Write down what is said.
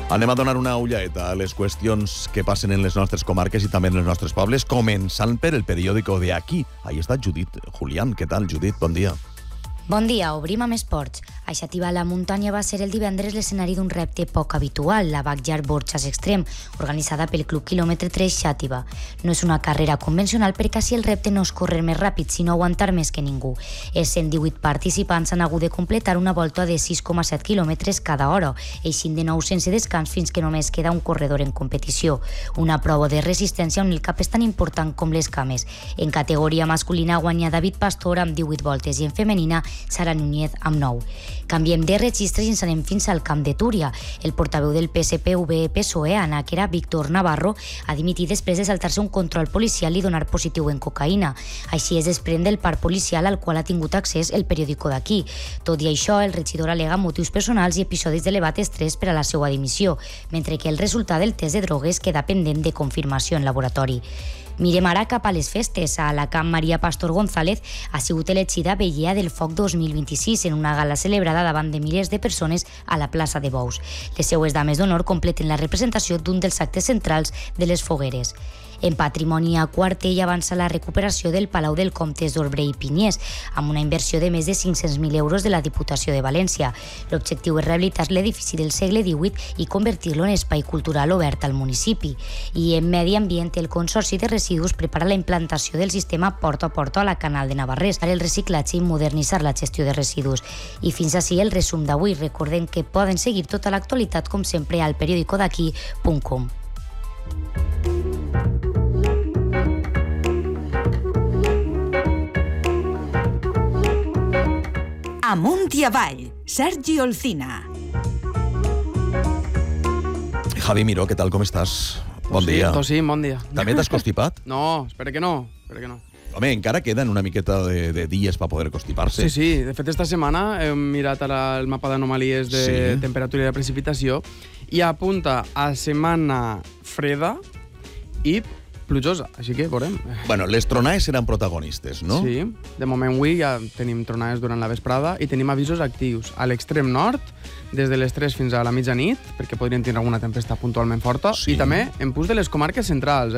Anem a donar una ullaeta a les qüestions que passen en les nostres comarques i també en els nostres pobles, començant per el periòdico de aquí. Ahí està Judit Julián. Què tal, Judit? Bon dia. Bon dia, obrim amb esports. A Xàtiva la muntanya va ser el divendres l'escenari d'un repte poc habitual, la Backyard Borchas Extrem, organitzada pel Club Quilòmetre 3 Xàtiva. No és una carrera convencional perquè així el repte no és córrer més ràpid, sinó aguantar més que ningú. Els 118 participants han hagut de completar una volta de 6,7 quilòmetres cada hora, eixint de nou sense descans fins que només queda un corredor en competició. Una prova de resistència on el cap és tan important com les cames. En categoria masculina guanya David Pastor amb 18 voltes i en femenina Sara Núñez amb 9. Canviem de registre i ens anem fins al camp de Túria. El portaveu del PSPV-PSOE, Anàquera, Víctor Navarro, ha dimitit després de saltar-se un control policial i donar positiu en cocaïna. Així es desprèn del parc policial al qual ha tingut accés el periòdico d'aquí. Tot i això, el regidor al·lega motius personals i episodis d'elevat estrès per a la seva dimissió, mentre que el resultat del test de drogues queda pendent de confirmació en laboratori. Mirem ara cap a les festes. A Alacant, Maria Pastor González ha sigut elegida Vellea del Foc 2026 en una gala celebrada davant de milers de persones a la plaça de Bous. Les seues dames d'honor completen la representació d'un dels actes centrals de les fogueres. En patrimoni, a Quartell avança la recuperació del Palau del Comtes d'Orbre i Pinyés, amb una inversió de més de 500.000 euros de la Diputació de València. L'objectiu és rehabilitar l'edifici del segle XVIII i convertir-lo en espai cultural obert al municipi. I en medi ambient, el Consorci de Residus prepara la implantació del sistema porta a porta a la Canal de Navarrés per el reciclatge i modernitzar la gestió de residus. I fins així el resum d'avui. Recordem que poden seguir tota l'actualitat, com sempre, al periodicodaqui.com. Amunt i avall, Sergi Olcina. Javi Miró, què tal, com estàs? Bon dia. Sí, bon dia. També t'has constipat? No, espera que no. Home, encara queden una miqueta de dies per poder constipar-se. Sí. De fet, esta setmana hem mirat el mapa d'anomalies de temperatura i de precipitació i apunta a setmana freda i plujosa, així que veurem. Bueno, les tronades seran protagonistes, no? Sí, de moment avui ja tenim tronades durant la vesprada i tenim avisos actius a l'extrem nord, des de les 3 fins a la mitjanit, perquè podrien tenir alguna tempesta puntualment forta, i també en punts de les comarques centrals.